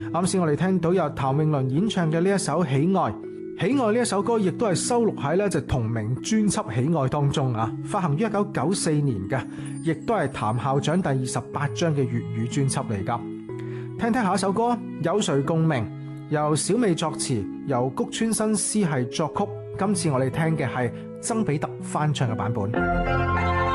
啱先我哋聽到由譚詠麟演唱嘅呢一首《喜愛》，《喜愛》呢一首歌亦都係收錄喺就同名專輯《喜愛》當中啊，發行於1994年嘅，亦都係譚校長第28張嘅粵語專輯嚟噶。聽聽下一首歌，有誰共鳴？由小美作詞，由谷村新司係作曲。今次我哋聽嘅係曾比特翻唱嘅版本。